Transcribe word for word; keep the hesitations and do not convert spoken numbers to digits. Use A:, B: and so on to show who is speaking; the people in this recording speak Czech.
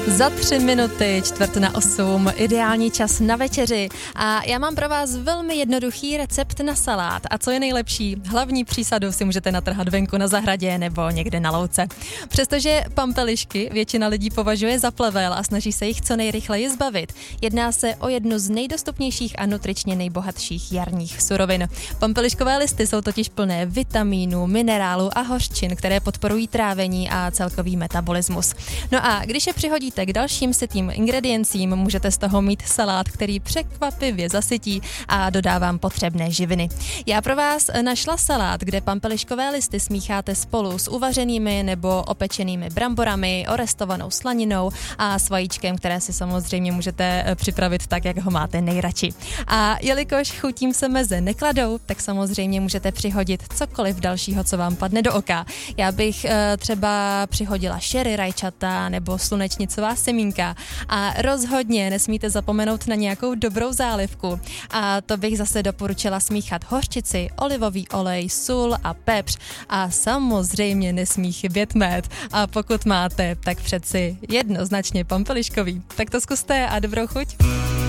A: Za tři minuty, čtvrt na osm, ideální čas na večeři a já mám pro vás velmi jednoduchý recept na salát. A co je nejlepší? Hlavní přísadu si můžete natrhat venku na zahradě nebo někde na louce. Přestože pampelišky většina lidí považuje za plevel a snaží se jich co nejrychleji zbavit, jedná se o jednu z nejdostupnějších a nutričně nejbohatších jarních surovin. Pampeliškové listy jsou totiž plné vitamínů, minerálů a hořčin, které podporují trávení a celkový metabolismus. No a když je přihodíte k dalším sytým ingrediencím, můžete z toho mít salát, který překvapivě zasytí a dodá vám potřebné živiny. Já pro vás našla salát, kde pampeliškové listy smícháte spolu s uvařenými nebo opečenými bramborami, orestovanou slaninou a s vajíčkem, které si samozřejmě můžete připravit tak, jak ho máte nejradši. A jelikož chutím se meze nekladou, tak samozřejmě můžete přihodit cokoliv dalšího, co vám padne do oka. Já bych e, třeba přihodila sherry rajčata nebo slunečnicová semínka a rozhodně nesmíte zapomenout na nějakou dobrou zálivku. A to bych zase doporučila smíchat hořčici, olivový olej, sůl a pepř a samozřejmě nesmí chybět med. A pokud máte, tak přeci jednoznačně pampeliškový. Tak to zkuste a dobrou chuť.